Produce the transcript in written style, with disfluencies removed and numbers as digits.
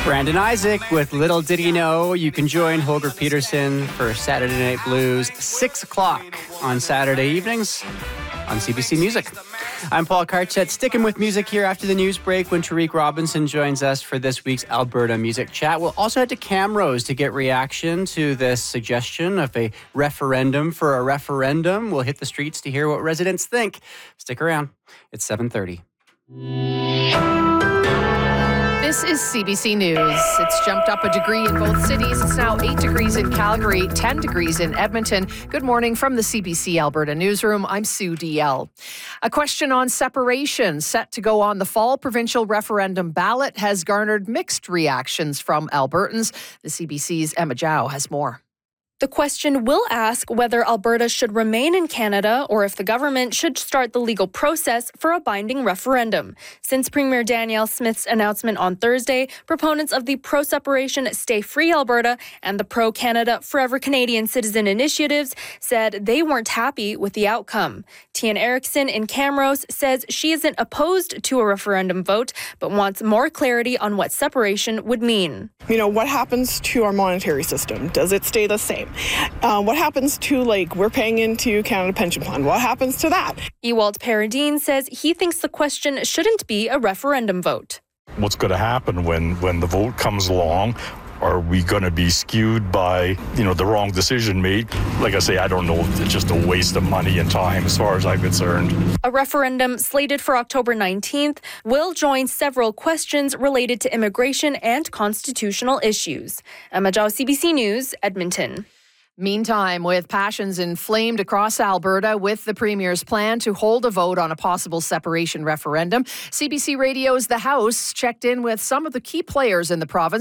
Brandon Isaac with Little Did He Know. You can join Holger Peterson for Saturday Night Blues, 6 o'clock on Saturday evenings on CBC Music. I'm Paul Karchet, sticking with music here after the news break when Tariq Robinson joins us for this week's Alberta Music Chat. We'll also head to Camrose to get reaction to this suggestion of a referendum for a referendum. We'll hit the streets to hear what residents think. Stick around. It's 7:30. This is CBC News. It's jumped up a degree in both cities. It's now 8 degrees in Calgary, 10 degrees in Edmonton. Good morning from the CBC Alberta Newsroom. I'm Sue DL. A question on separation set to go on the fall provincial referendum ballot has garnered mixed reactions from Albertans. The CBC's Emma Zhao has more. The question will ask whether Alberta should remain in Canada or if the government should start the legal process for a binding referendum. Since Premier Danielle Smith's announcement on Thursday, proponents of the pro-separation Stay Free Alberta and the pro-Canada Forever Canadian Citizen initiatives said they weren't happy with the outcome. Tian Erickson in Camrose says she isn't opposed to a referendum vote, but wants more clarity on what separation would mean. You know, what happens to our monetary system? Does it stay the same? What happens to, we're paying into Canada Pension Plan? What happens to that? Ewald Paradine says he thinks the question shouldn't be a referendum vote. What's going to happen when the vote comes along? Are we going to be skewed by, the wrong decision made? Like I say, I don't know. It's just a waste of money and time as far as I'm concerned. A referendum slated for October 19th will join several questions related to immigration and constitutional issues. Emma Zhao, CBC News, Edmonton. Meantime, with passions inflamed across Alberta with the Premier's plan to hold a vote on a possible separation referendum, CBC Radio's The House checked in with some of the key players in the province.